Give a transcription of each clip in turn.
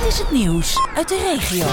Dit is het nieuws uit de regio.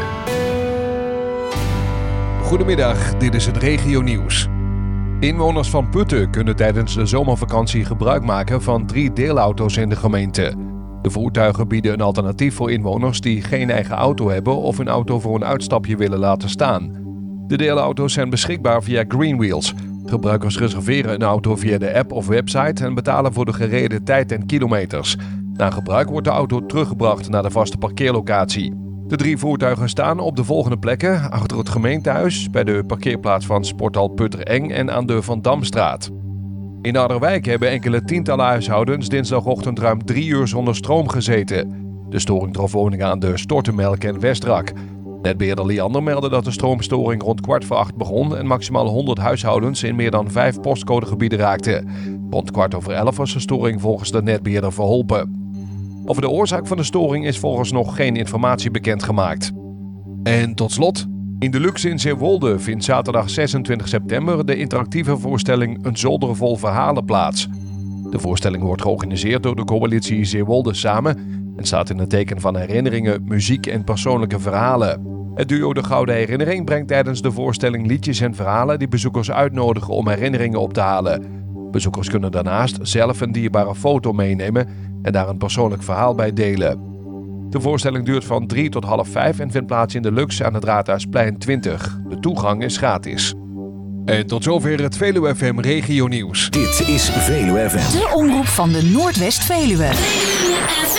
Goedemiddag, dit is het regionieuws. Inwoners van Putten kunnen tijdens de zomervakantie gebruik maken van 3 deelauto's in de gemeente. De voertuigen bieden een alternatief voor inwoners die geen eigen auto hebben of hun auto voor een uitstapje willen laten staan. De deelauto's zijn beschikbaar via Greenwheels. Gebruikers reserveren een auto via de app of website en betalen voor de gereden tijd en kilometers. Na gebruik wordt de auto teruggebracht naar de vaste parkeerlocatie. De 3 voertuigen staan op de volgende plekken: achter het gemeentehuis, bij de parkeerplaats van Sporthal Puttereng en aan de Van Damstraat. In Harderwijk hebben enkele tientallen huishoudens dinsdagochtend ruim 3 uur zonder stroom gezeten. De storing trof woningen aan de Stortemelk en Westrak. Netbeheerder Liander meldde dat de stroomstoring rond 7:15 begon en maximaal 100 huishoudens in meer dan 5 postcodegebieden raakte. Rond 11:15 was de storing volgens de netbeheerder verholpen. Over de oorzaak van de storing is volgens nog geen informatie bekendgemaakt. En tot slot, in de Lux in Zeewolde vindt zaterdag 26 september de interactieve voorstelling Een zolder vol verhalen plaats. De voorstelling wordt georganiseerd door de coalitie Zeewolde Samen en staat in het teken van herinneringen, muziek en persoonlijke verhalen. Het duo De Gouden Herinnering brengt tijdens de voorstelling liedjes en verhalen die bezoekers uitnodigen om herinneringen op te halen. Bezoekers kunnen daarnaast zelf een dierbare foto meenemen en daar een persoonlijk verhaal bij delen. De voorstelling duurt van 3 tot 4:30 en vindt plaats in de Lux aan het Raadhuisplein 20. De toegang is gratis. En tot zover het Veluwe FM Regionieuws. Dit is Veluwe FM. De omroep van de Noordwest-Veluwe.